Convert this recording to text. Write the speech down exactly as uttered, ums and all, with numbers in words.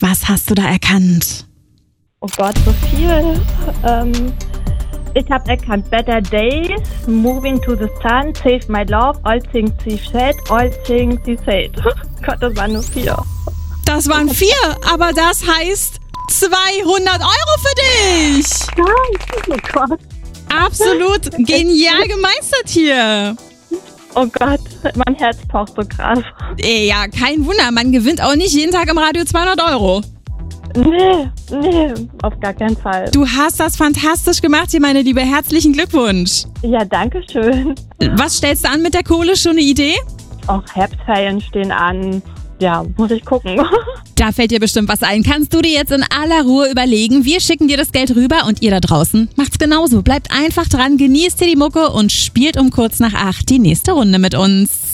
Was hast du da erkannt? Oh Gott, so viel. Ähm, ich habe erkannt, Better Days, Moving to the Sun, Save My Love, All Things She Said, All Things She Said. Gott, das waren nur vier. Das waren vier, aber das heißt zweihundert Euro für dich. Nein, oh Gott. Absolut genial gemeistert hier. Oh Gott, mein Herz pocht so krass. Ja, kein Wunder, man gewinnt auch nicht jeden Tag im Radio zweihundert Euro. Nee, nee, auf gar keinen Fall. Du hast das fantastisch gemacht hier, meine Liebe. Herzlichen Glückwunsch. Ja, danke schön. Was stellst du an mit der Kohle? Schon eine Idee? Auch Herbstferien stehen an. Ja, muss ich gucken. Da fällt dir bestimmt was ein. Kannst du dir jetzt in aller Ruhe überlegen. Wir schicken dir das Geld rüber und ihr da draußen macht's genauso. Bleibt einfach dran, genießt hier die Mucke und spielt um kurz nach acht die nächste Runde mit uns.